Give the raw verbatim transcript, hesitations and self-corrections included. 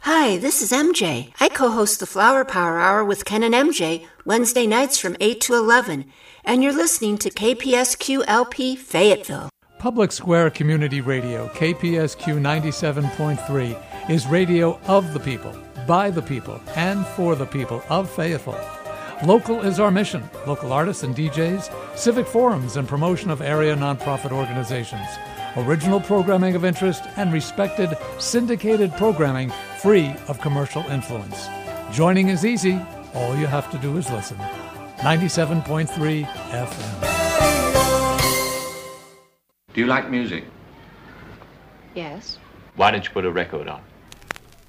Hi, this is M J. I co-host the Flower Power Hour with Ken and M J Wednesday nights from eight to eleven, and you're listening to K P S Q L P Fayetteville. Public Square Community Radio, K P S Q ninety-seven point three, is radio of the people, by the people, and for the people of Fayetteville. Local is our mission. Local artists and D Js, civic forums, and promotion of area nonprofit organizations. Original programming of interest and respected syndicated programming free of commercial influence. Joining is easy. All you have to do is listen. ninety-seven point three F M. Do you like music? Yes. Why don't you put a record on?